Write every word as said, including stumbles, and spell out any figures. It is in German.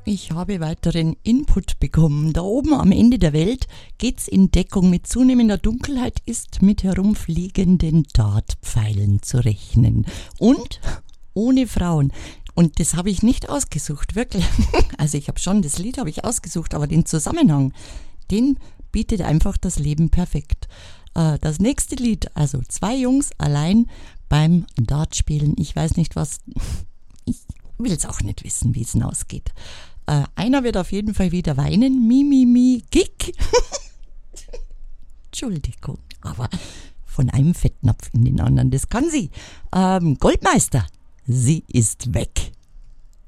Ich habe weiteren Input bekommen. Da oben am Ende der Welt geht's in Deckung. Mit zunehmender Dunkelheit ist mit herumfliegenden Dartpfeilen zu rechnen. Und ohne Frauen. Und das habe ich nicht ausgesucht, wirklich. Also ich habe schon, das Lied habe ich ausgesucht, aber den Zusammenhang, den bietet einfach das Leben perfekt. Das nächste Lied, also zwei Jungs allein beim Dartspielen. Ich weiß nicht was, ich will es auch nicht wissen, wie es hinausgeht. Äh, einer wird auf jeden Fall wieder weinen. Mi, mi, mi, gick. Entschuldigung, aber von einem Fettnapf in den anderen, das kann sie. Ähm, Goldmeister, sie ist weg.